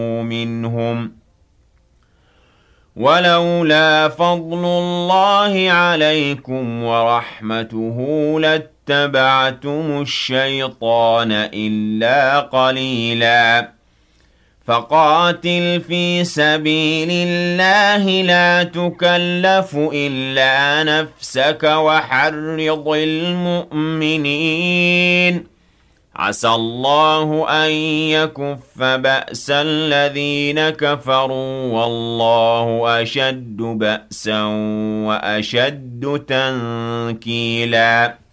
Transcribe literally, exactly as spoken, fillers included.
منهم ولولا فضل الله عليكم ورحمته لاتبعتم الشيطان إلا قليلا فقاتل في سبيل الله لا تكلف إلا نفسك وحرض المؤمنين عسى الله أن يكف بأس الذين كفروا والله أشد بأسا وأشد تنكيلا